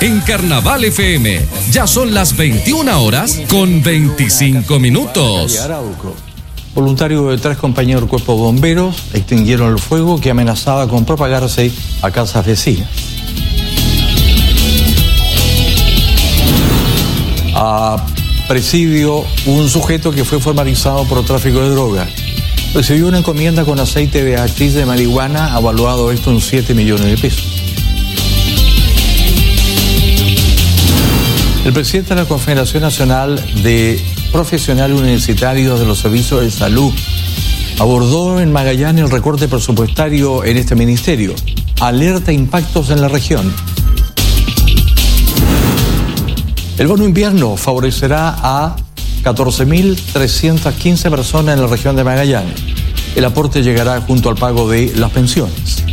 En Carnaval FM, ya son las 21 horas con 25 minutos. Voluntarios de 3 compañeros del Cuerpo de Bomberos extinguieron el fuego que amenazaba con propagarse a casas vecinas. A presidio, un sujeto que fue formalizado por tráfico de drogas recibió una encomienda con aceite de hachís de marihuana, avaluado esto en 7 millones de pesos. El presidente de la Confederación Nacional de Profesionales Universitarios de los Servicios de Salud abordó en Magallanes el recorte presupuestario en este ministerio. Alerta impactos en la región. El bono invierno favorecerá a 14.315 personas en la región de Magallanes. El aporte llegará junto al pago de las pensiones.